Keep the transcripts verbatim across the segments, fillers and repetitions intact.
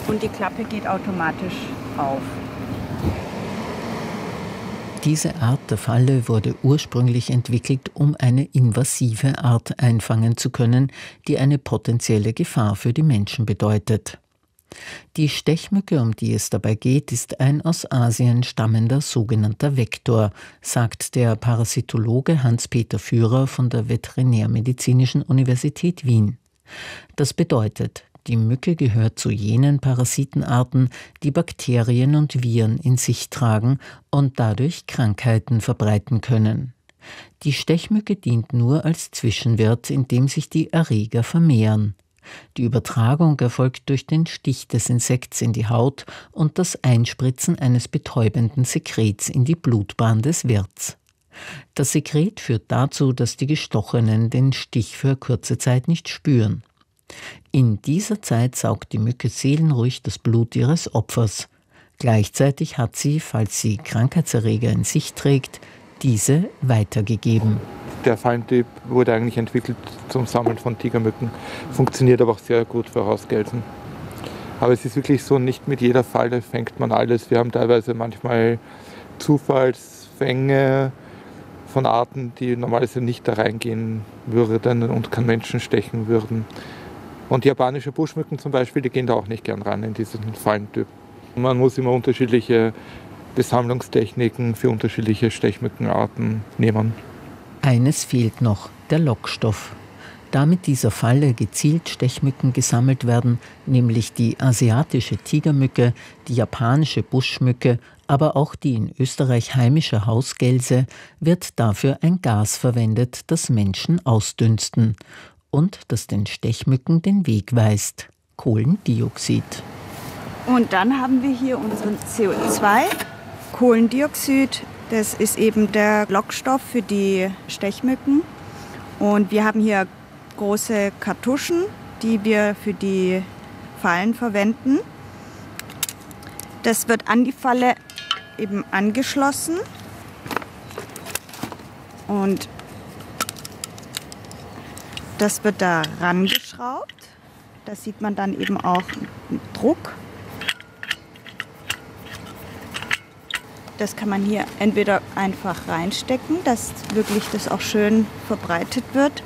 und die Klappe geht automatisch auf. Diese Art der Falle wurde ursprünglich entwickelt, um eine invasive Art einfangen zu können, die eine potenzielle Gefahr für die Menschen bedeutet. Die Stechmücke, um die es dabei geht, ist ein aus Asien stammender sogenannter Vektor, sagt der Parasitologe Hans-Peter Führer von der Veterinärmedizinischen Universität Wien. Das bedeutet, die Mücke gehört zu jenen Parasitenarten, die Bakterien und Viren in sich tragen und dadurch Krankheiten verbreiten können. Die Stechmücke dient nur als Zwischenwirt, in dem sich die Erreger vermehren. Die Übertragung erfolgt durch den Stich des Insekts in die Haut und das Einspritzen eines betäubenden Sekrets in die Blutbahn des Wirts. Das Sekret führt dazu, dass die Gestochenen den Stich für kurze Zeit nicht spüren. In dieser Zeit saugt die Mücke seelenruhig das Blut ihres Opfers. Gleichzeitig hat sie, falls sie Krankheitserreger in sich trägt, diese weitergegeben. Der Fallentyp wurde eigentlich entwickelt zum Sammeln von Tigermücken, funktioniert aber auch sehr gut für Hausgelsen. Aber es ist wirklich so, nicht mit jeder Falle fängt man alles. Wir haben teilweise manchmal Zufallsfänge von Arten, die normalerweise nicht da reingehen würden und keinen Menschen stechen würden. Und japanische Buschmücken zum Beispiel, die gehen da auch nicht gern ran in diesen Fallentyp. Man muss immer unterschiedliche Besammlungstechniken für unterschiedliche Stechmückenarten nehmen. Eines fehlt noch, der Lockstoff. Da mit dieser Falle gezielt Stechmücken gesammelt werden, nämlich die asiatische Tigermücke, die japanische Buschmücke, aber auch die in Österreich heimische Hausgelse, wird dafür ein Gas verwendet, das Menschen ausdünsten und das den Stechmücken den Weg weist: Kohlendioxid. Und dann haben wir hier unseren C O zwei. Kohlendioxid, das ist eben der Lockstoff für die Stechmücken. Und wir haben hier große Kartuschen, die wir für die Fallen verwenden. Das wird an die Falle eben angeschlossen. Und das wird da rangeschraubt. Da sieht man dann eben auch einen Druck. Das kann man hier entweder einfach reinstecken, dass wirklich das auch schön verbreitet wird.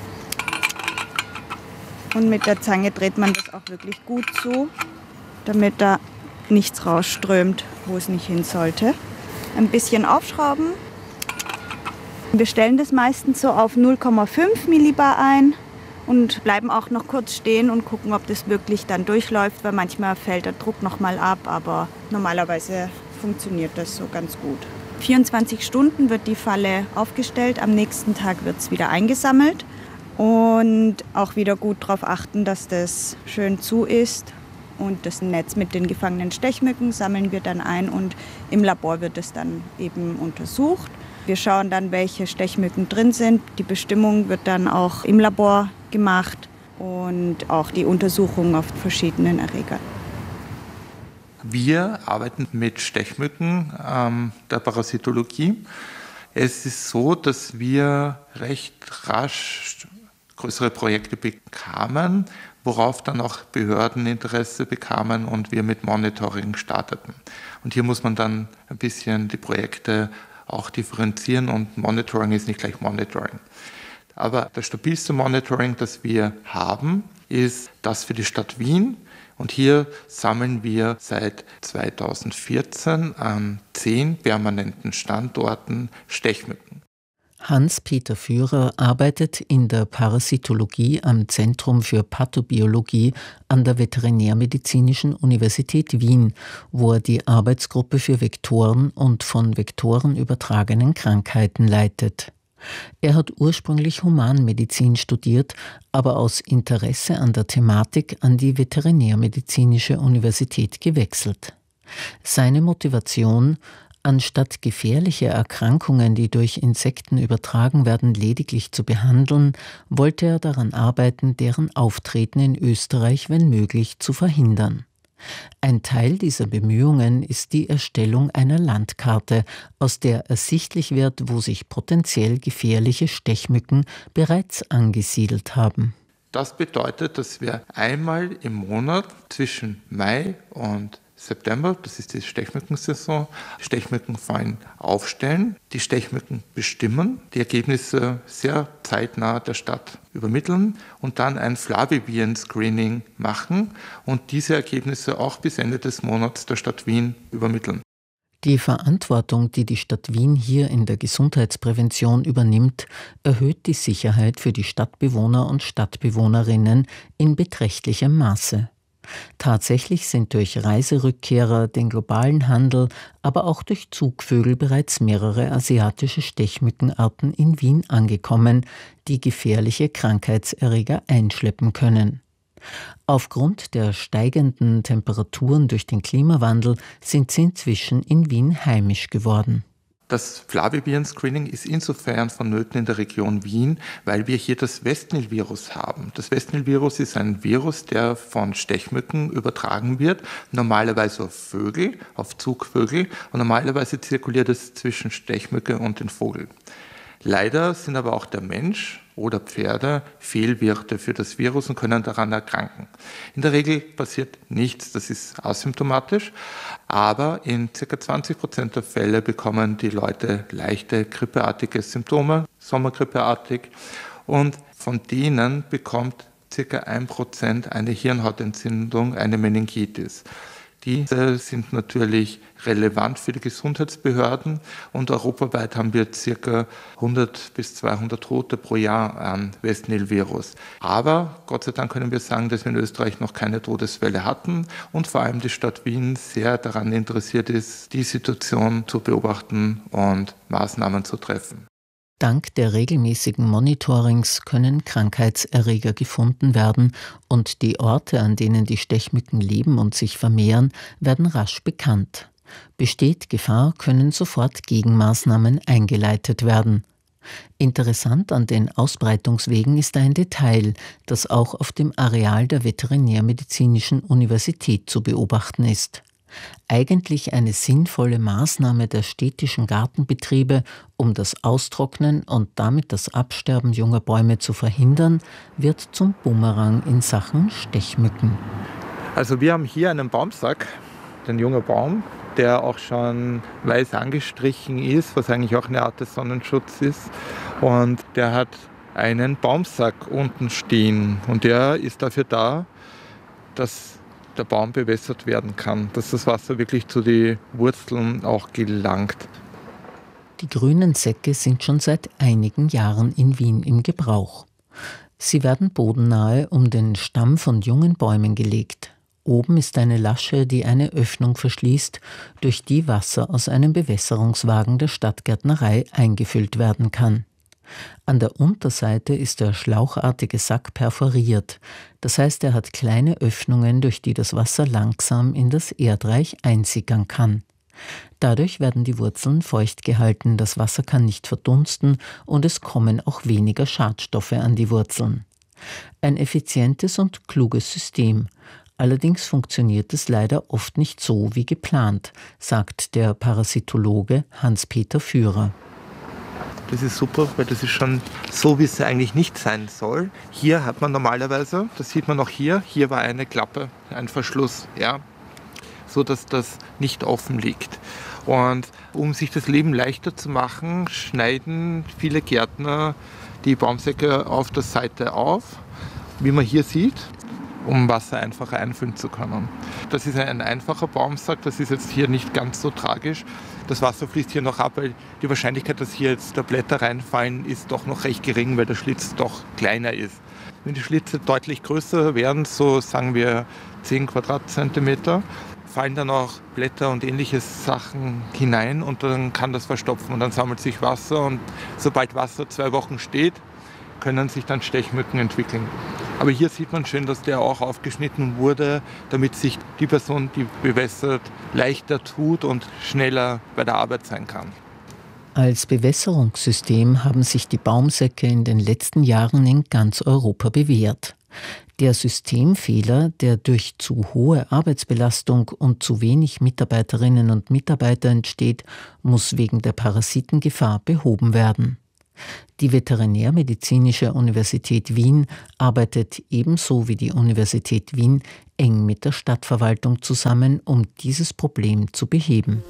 Und mit der Zange dreht man das auch wirklich gut zu, damit da nichts rausströmt, wo es nicht hin sollte. Ein bisschen aufschrauben. Wir stellen das meistens so auf null Komma fünf Millibar ein und bleiben auch noch kurz stehen und gucken, ob das wirklich dann durchläuft, weil manchmal fällt der Druck noch mal ab, aber normalerweise funktioniert das so ganz gut. vierundzwanzig Stunden wird die Falle aufgestellt, am nächsten Tag wird es wieder eingesammelt und auch wieder gut darauf achten, dass das schön zu ist. Und das Netz mit den gefangenen Stechmücken sammeln wir dann ein und im Labor wird es dann eben untersucht. Wir schauen dann, welche Stechmücken drin sind. Die Bestimmung wird dann auch im Labor gemacht und auch die Untersuchung auf verschiedenen Erregern. Wir arbeiten mit Stechmücken ähm, der Parasitologie. Es ist so, dass wir recht rasch größere Projekte bekamen, worauf dann auch Behörden Interesse bekamen und wir mit Monitoring starteten. Und hier muss man dann ein bisschen die Projekte auch differenzieren und Monitoring ist nicht gleich Monitoring. Aber das stabilste Monitoring, das wir haben, ist das für die Stadt Wien. Und hier sammeln wir seit zweitausendvierzehn an zehn permanenten Standorten Stechmücken. Hans-Peter Führer arbeitet in der Parasitologie am Zentrum für Pathobiologie an der Veterinärmedizinischen Universität Wien, wo er die Arbeitsgruppe für Vektoren und von Vektoren übertragenen Krankheiten leitet. Er hat ursprünglich Humanmedizin studiert, aber aus Interesse an der Thematik an die Veterinärmedizinische Universität gewechselt. Seine Motivation: Anstatt gefährliche Erkrankungen, die durch Insekten übertragen werden, lediglich zu behandeln, wollte er daran arbeiten, deren Auftreten in Österreich, wenn möglich, zu verhindern. Ein Teil dieser Bemühungen ist die Erstellung einer Landkarte, aus der ersichtlich wird, wo sich potenziell gefährliche Stechmücken bereits angesiedelt haben. Das bedeutet, dass wir einmal im Monat zwischen Mai und September, das ist die Stechmückensaison, Stechmückenfallen aufstellen, die Stechmücken bestimmen, die Ergebnisse sehr zeitnah der Stadt übermitteln und dann ein Flaviviren-Screening machen und diese Ergebnisse auch bis Ende des Monats der Stadt Wien übermitteln. Die Verantwortung, die die Stadt Wien hier in der Gesundheitsprävention übernimmt, erhöht die Sicherheit für die Stadtbewohner und Stadtbewohnerinnen in beträchtlichem Maße. Tatsächlich sind durch Reiserückkehrer, den globalen Handel, aber auch durch Zugvögel bereits mehrere asiatische Stechmückenarten in Wien angekommen, die gefährliche Krankheitserreger einschleppen können. Aufgrund der steigenden Temperaturen durch den Klimawandel sind sie inzwischen in Wien heimisch geworden. Das Flaviviren-Screening ist insofern vonnöten in der Region Wien, weil wir hier das Westnil-Virus haben. Das Westnil-Virus ist ein Virus, der von Stechmücken übertragen wird, normalerweise auf Vögel, auf Zugvögel, und normalerweise zirkuliert es zwischen Stechmücke und den Vogel. Leider sind aber auch der Mensch oder Pferde Fehlwirte für das Virus und können daran erkranken. In der Regel passiert nichts, das ist asymptomatisch, aber in ca. zwanzig Prozent der Fälle bekommen die Leute leichte grippeartige Symptome, sommergrippeartig, und von denen bekommt ca. ein Prozent eine Hirnhautentzündung, eine Meningitis. Diese sind natürlich relevant für die Gesundheitsbehörden und europaweit haben wir ca. hundert bis zweihundert Tote pro Jahr an Westnil-Virus. Aber Gott sei Dank können wir sagen, dass wir in Österreich noch keine Todesfälle hatten und vor allem die Stadt Wien sehr daran interessiert ist, die Situation zu beobachten und Maßnahmen zu treffen. Dank der regelmäßigen Monitorings können Krankheitserreger gefunden werden und die Orte, an denen die Stechmücken leben und sich vermehren, werden rasch bekannt. Besteht Gefahr, können sofort Gegenmaßnahmen eingeleitet werden. Interessant an den Ausbreitungswegen ist ein Detail, das auch auf dem Areal der Veterinärmedizinischen Universität zu beobachten ist. Eigentlich eine sinnvolle Maßnahme der städtischen Gartenbetriebe, um das Austrocknen und damit das Absterben junger Bäume zu verhindern, wird zum Bumerang in Sachen Stechmücken. Also wir haben hier einen Baumsack, den jungen Baum, der auch schon weiß angestrichen ist, was eigentlich auch eine Art des Sonnenschutzes ist. Und der hat einen Baumsack unten stehen und der ist dafür da, dass der Baum bewässert werden kann, dass das Wasser wirklich zu den Wurzeln auch gelangt. Die grünen Säcke sind schon seit einigen Jahren in Wien im Gebrauch. Sie werden bodennahe um den Stamm von jungen Bäumen gelegt. Oben ist eine Lasche, die eine Öffnung verschließt, durch die Wasser aus einem Bewässerungswagen der Stadtgärtnerei eingefüllt werden kann. An der Unterseite ist der schlauchartige Sack perforiert, das heißt, er hat kleine Öffnungen, durch die das Wasser langsam in das Erdreich einsickern kann. Dadurch werden die Wurzeln feucht gehalten, das Wasser kann nicht verdunsten und es kommen auch weniger Schadstoffe an die Wurzeln. Ein effizientes und kluges System. Allerdings funktioniert es leider oft nicht so wie geplant, sagt der Parasitologe Hans-Peter Führer. Das ist super, weil das ist schon so, wie es eigentlich nicht sein soll. Hier hat man normalerweise, das sieht man auch hier, hier war eine Klappe, ein Verschluss, ja, so dass das nicht offen liegt. Und um sich das Leben leichter zu machen, schneiden viele Gärtner die Baumsäcke auf der Seite auf, wie man hier sieht, um Wasser einfacher einfüllen zu können. Das ist ein einfacher Baumsack, das ist jetzt hier nicht ganz so tragisch. Das Wasser fließt hier noch ab, weil die Wahrscheinlichkeit, dass hier jetzt da Blätter reinfallen, ist doch noch recht gering, weil der Schlitz doch kleiner ist. Wenn die Schlitze deutlich größer werden, so sagen wir zehn Quadratzentimeter, fallen dann auch Blätter und ähnliche Sachen hinein und dann kann das verstopfen und dann sammelt sich Wasser und sobald Wasser zwei Wochen steht, können sich dann Stechmücken entwickeln. Aber hier sieht man schön, dass der auch aufgeschnitten wurde, damit sich die Person, die bewässert, leichter tut und schneller bei der Arbeit sein kann. Als Bewässerungssystem haben sich die Baumsäcke in den letzten Jahren in ganz Europa bewährt. Der Systemfehler, der durch zu hohe Arbeitsbelastung und zu wenig Mitarbeiterinnen und Mitarbeiter entsteht, muss wegen der Parasitengefahr behoben werden. Die Veterinärmedizinische Universität Wien arbeitet ebenso wie die Universität Wien eng mit der Stadtverwaltung zusammen, um dieses Problem zu beheben.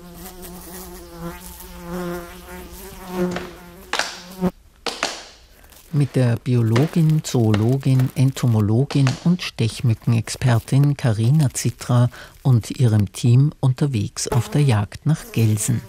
Mit der Biologin, Zoologin, Entomologin und Stechmückenexpertin Carina Zitra und ihrem Team unterwegs auf der Jagd nach Gelsen.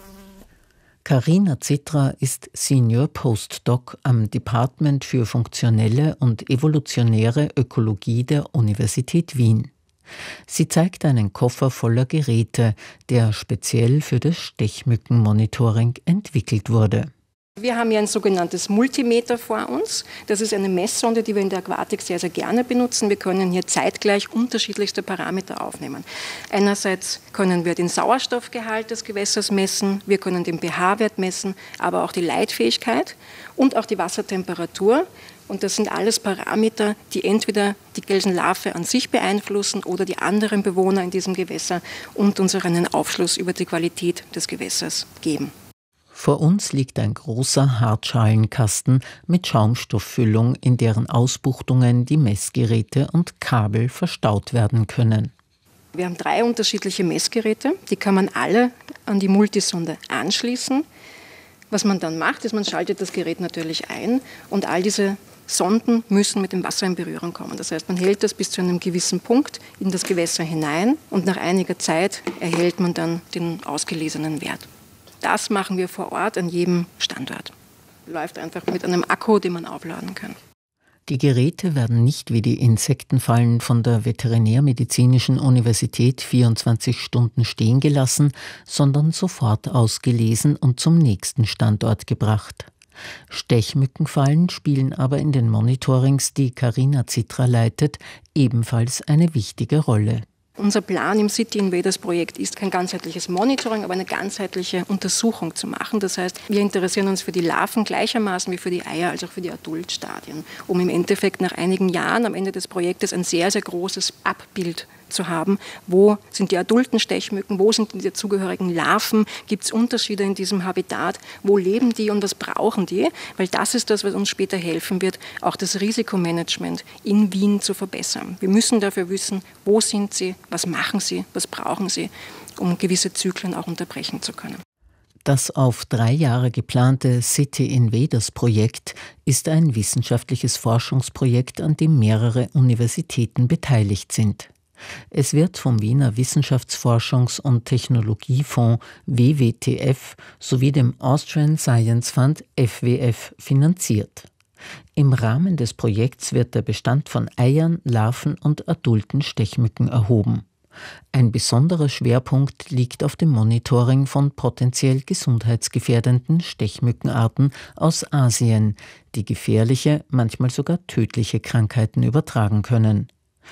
Carina Zitra ist Senior Postdoc am Department für funktionelle und evolutionäre Ökologie der Universität Wien. Sie zeigt einen Koffer voller Geräte, der speziell für das Stechmückenmonitoring entwickelt wurde. Wir haben hier ein sogenanntes Multimeter vor uns. Das ist eine Messsonde, die wir in der Aquatik sehr, sehr gerne benutzen. Wir können hier zeitgleich unterschiedlichste Parameter aufnehmen. Einerseits können wir den Sauerstoffgehalt des Gewässers messen, wir können den pH-Wert messen, aber auch die Leitfähigkeit und auch die Wassertemperatur. Und das sind alles Parameter, die entweder die Gelsenlarve an sich beeinflussen oder die anderen Bewohner in diesem Gewässer und uns auch einen Aufschluss über die Qualität des Gewässers geben. Vor uns liegt ein großer Hartschalenkasten mit Schaumstofffüllung, in deren Ausbuchtungen die Messgeräte und Kabel verstaut werden können. Wir haben drei unterschiedliche Messgeräte, die kann man alle an die Multisonde anschließen. Was man dann macht, ist, man schaltet das Gerät natürlich ein und all diese Sonden müssen mit dem Wasser in Berührung kommen. Das heißt, man hält das bis zu einem gewissen Punkt in das Gewässer hinein und nach einiger Zeit erhält man dann den ausgelesenen Wert. Das machen wir vor Ort an jedem Standort. Läuft einfach mit einem Akku, den man aufladen kann. Die Geräte werden nicht wie die Insektenfallen von der Veterinärmedizinischen Universität vierundzwanzig Stunden stehen gelassen, sondern sofort ausgelesen und zum nächsten Standort gebracht. Stechmückenfallen spielen aber in den Monitorings, die Carina Zitra leitet, ebenfalls eine wichtige Rolle. Unser Plan im City Invaders Projekt ist kein ganzheitliches Monitoring, aber eine ganzheitliche Untersuchung zu machen. Das heißt, wir interessieren uns für die Larven gleichermaßen wie für die Eier, als auch für die Adultstadien, um im Endeffekt nach einigen Jahren am Ende des Projektes ein sehr, sehr großes Abbild zu haben. Wo sind die adulten Stechmücken, wo sind die dazugehörigen Larven, gibt es Unterschiede in diesem Habitat, wo leben die und was brauchen die? Weil das ist das, was uns später helfen wird, auch das Risikomanagement in Wien zu verbessern. Wir müssen dafür wissen, wo sind sie, was machen sie, was brauchen sie, um gewisse Zyklen auch unterbrechen zu können. Das auf drei Jahre geplante City Invaders Projekt ist ein wissenschaftliches Forschungsprojekt, an dem mehrere Universitäten beteiligt sind. Es wird vom Wiener Wissenschaftsforschungs- und Technologiefonds W W T F sowie dem Austrian Science Fund F W F finanziert. Im Rahmen des Projekts wird der Bestand von Eiern, Larven und adulten Stechmücken erhoben. Ein besonderer Schwerpunkt liegt auf dem Monitoring von potenziell gesundheitsgefährdenden Stechmückenarten aus Asien, die gefährliche, manchmal sogar tödliche Krankheiten übertragen können.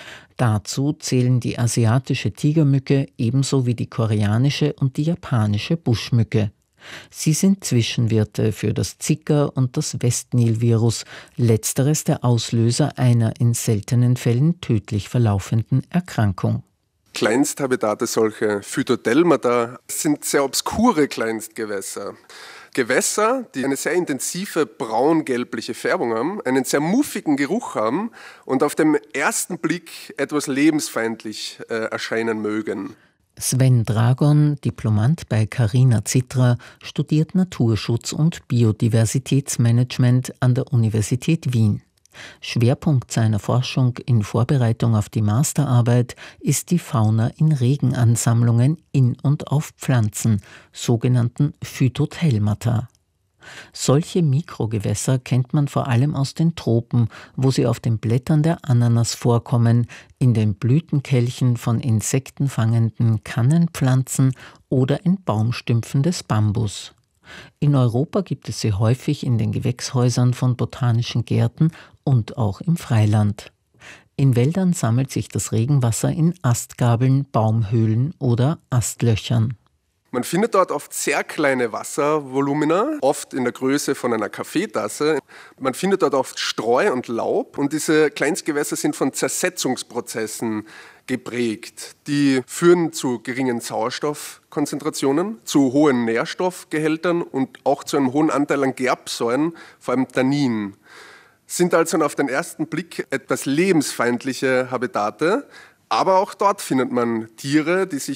Dazu zählen die asiatische Tigermücke ebenso wie die koreanische und die japanische Buschmücke. Sie sind Zwischenwirte für das Zika- und das Westnil-Virus, letzteres der Auslöser einer in seltenen Fällen tödlich verlaufenden Erkrankung. Kleinsthabitate, solche Phytodelmata, sind sehr obskure Kleinstgewässer. Gewässer, die eine sehr intensive braun-gelbliche Färbung haben, einen sehr muffigen Geruch haben und auf den ersten Blick etwas lebensfeindlich äh, erscheinen mögen. Sven Dragon, Diplomant bei Carina Zitra, studiert Naturschutz und Biodiversitätsmanagement an der Universität Wien. Schwerpunkt seiner Forschung in Vorbereitung auf die Masterarbeit ist die Fauna in Regenansammlungen in und auf Pflanzen, sogenannten Phytodelmata. Solche Mikrogewässer kennt man vor allem aus den Tropen, wo sie auf den Blättern der Ananas vorkommen, in den Blütenkelchen von insektenfangenden Kannenpflanzen oder in Baumstümpfen des Bambus. In Europa gibt es sie häufig in den Gewächshäusern von botanischen Gärten und auch im Freiland. In Wäldern sammelt sich das Regenwasser in Astgabeln, Baumhöhlen oder Astlöchern. Man findet dort oft sehr kleine Wasservolumina, oft in der Größe von einer Kaffeetasse. Man findet dort oft Streu und Laub und diese Kleinstgewässer sind von Zersetzungsprozessen geprägt. Die führen zu geringen Sauerstoffkonzentrationen, zu hohen Nährstoffgehältern und auch zu einem hohen Anteil an Gerbsäuren, vor allem Tannin. Sind also auf den ersten Blick etwas lebensfeindliche Habitate, aber auch dort findet man Tiere, die sich